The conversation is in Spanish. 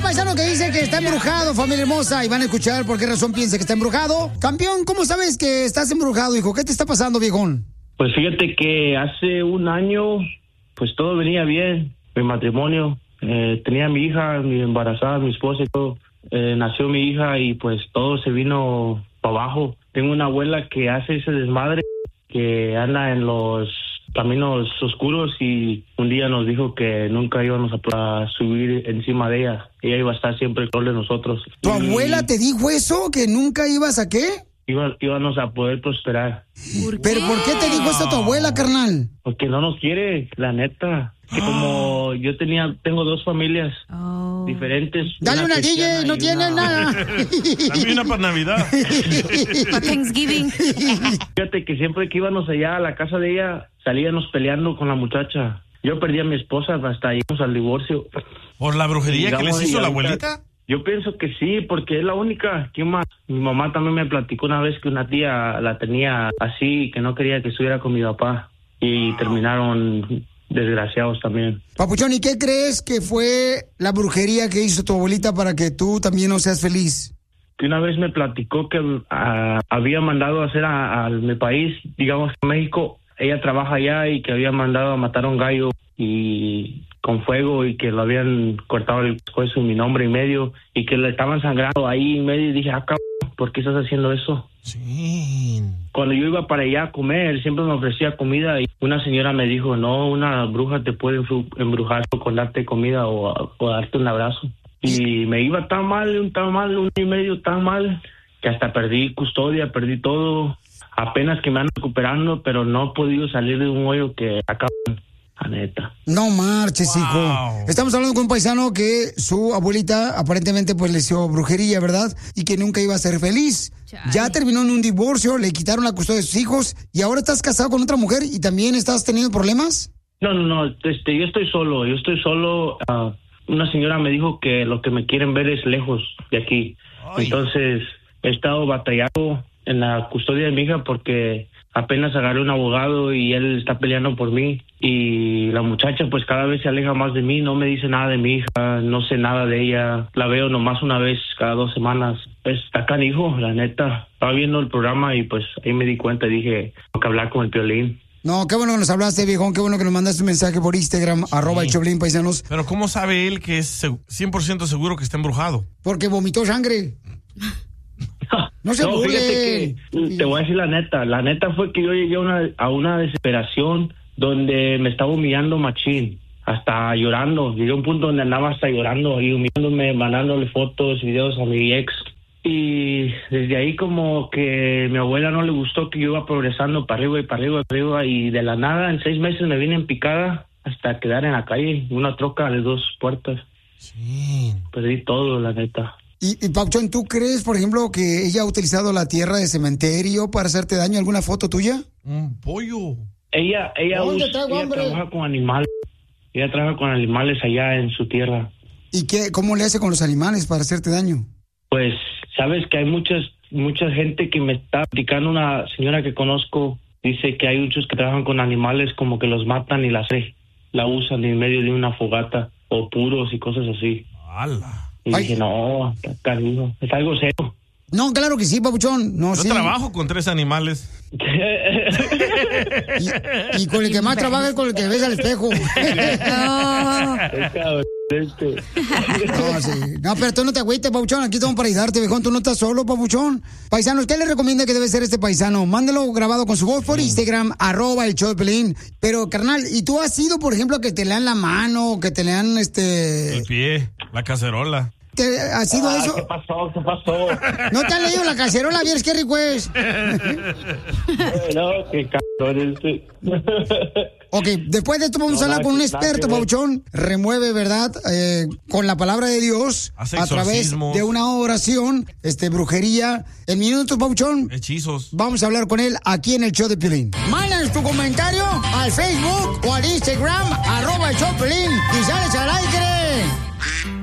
paisano que dice que está embrujado, familia hermosa, y van a escuchar por qué razón piensa que está embrujado. Campeón, ¿cómo sabes que estás embrujado, hijo? ¿Qué te está pasando, viejón? Pues fíjate que hace un año, pues todo venía bien, mi matrimonio. Tenía a mi hija, mi embarazada, mi esposa y todo. Nació mi hija y pues todo se vino para abajo. Tengo una abuela que hace ese desmadre, que anda en los caminos oscuros, y un día nos dijo que nunca íbamos a subir encima de ella. Ella iba a estar siempre con nosotros. ¿Tu abuela te dijo eso? ¿Que nunca ibas a qué? Íbamos a poder prosperar. ¿Pero por qué te dijo esto tu abuela, carnal? Porque no nos quiere, la neta. Que como yo tengo dos familias diferentes. Dale una DJ, no tiene nada. Dame una para Navidad. Para Thanksgiving. Fíjate que siempre que íbamos allá a la casa de ella, salíamos peleando con la muchacha. Yo perdí a mi esposa, hasta llegamos al divorcio. ¿Por la brujería que les hizo la abuelita? Yo pienso que sí, porque es la única. ¿Quién más? Mi mamá también me platicó una vez que una tía la tenía así, que no quería que estuviera con mi papá. Y terminaron desgraciados también. Papuchón, ¿y qué crees que fue la brujería que hizo tu abuelita para que tú también no seas feliz? Que una vez me platicó que había mandado a hacer a mi país, digamos México. Ella trabaja allá y que había mandado a matar a un gallo y con fuego, y que lo habían cortado el hueso en mi nombre y medio, y que le estaban sangrando ahí en medio, y dije, ¿por qué estás haciendo eso? Sí. Cuando yo iba para allá a comer, siempre me ofrecía comida, y una señora me dijo, no, una bruja te puede embrujar con darte comida o darte un abrazo. Y me iba tan mal, un año y medio tan mal, que hasta perdí custodia, perdí todo. Apenas que me ando recuperando, pero no he podido salir de un hoyo que acaba. La neta. No marches, Wow. hijo. Estamos hablando con un paisano que su abuelita aparentemente pues le hizo brujería, ¿verdad? Y que nunca iba a ser feliz. Chale. Ya terminó en un divorcio, le quitaron la custodia de sus hijos y ahora estás casado con otra mujer y también estás teniendo problemas. No, yo estoy solo. Una señora me dijo que lo que me quieren ver es lejos de aquí. Ay. Entonces he estado batallando en la custodia de mi hija porque apenas agarré un abogado y él está peleando por mí, y la muchacha pues cada vez se aleja más de mí, no me dice nada de mi hija, no sé nada de ella, la veo nomás una vez cada 2 semanas. Está canijo, la neta. Estaba viendo el programa y pues ahí me di cuenta y dije, tengo que hablar con el Piolín. No, qué bueno que nos hablaste, viejón, qué bueno que nos mandaste un mensaje por Instagram, @el Choplin, paisanos, Pero ¿cómo sabe él que es 100% seguro que está embrujado? porque vomitó sangre. No se burle. Fíjate que te voy a decir la neta fue que yo llegué a una desesperación donde me estaba humillando machín, hasta llorando. Llegué a un punto donde andaba hasta llorando y humillándome, mandándole fotos, videos a mi ex. Y desde ahí como que mi abuela no le gustó que yo iba progresando para arriba y para arriba y para arriba, y de la nada en 6 meses me vine en picada hasta quedar en la calle, una troca de 2 puertas. Sí. Perdí todo, la neta. Y Pauchón, ¿tú crees, por ejemplo, que ella ha utilizado la tierra de cementerio para hacerte daño? ¿Alguna foto tuya? Un pollo. Ella trabaja con animales. Ella trabaja con animales allá en su tierra. ¿Y cómo le hace con los animales para hacerte daño? Pues, sabes que hay mucha gente que me está platicando, una señora que conozco, dice que hay muchos que trabajan con animales, como que los matan y la usan en medio de una fogata, o puros y cosas así. ¡Hala! Y Ay. dije, no, cariño, es algo serio. No, claro que sí, Papuchón. No, Yo sí. trabajo con 3 animales. Y con el que más trabaja es con el que ves al espejo. Es cabrón, No, sí. No, pero tú no te agüites, Papuchón. Aquí estamos para ayudarte, viejón. Tú no estás solo, Papuchón. Paisanos, ¿qué le recomienda que debe ser este paisano? Mándelo grabado con su voz por Instagram, @el Choplin. Pero, carnal, ¿y tú has ido, por ejemplo, que te lean la mano, que te lean El pie, la cacerola. ¿Ha sido eso? ¿Qué pasó? ¿No te han leído la cacerola? ¿Vieres qué rico es? No, qué cabrón Ok, después de esto vamos a hablar con un experto, Pauchón. Remueve, ¿verdad? Con la palabra de Dios, Hace a través exorcismos. de una oración, brujería. En minutos, Pauchón, Hechizos. vamos a hablar con él aquí en el show de Piolín. Mándanos tu comentario al Facebook o al Instagram, @el show de Piolín, y sales al aire.